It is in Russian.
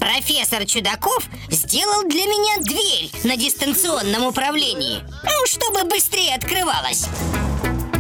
Профессор Чудаков сделал для меня дверь на дистанционном управлении, ну, чтобы быстрее открывалась.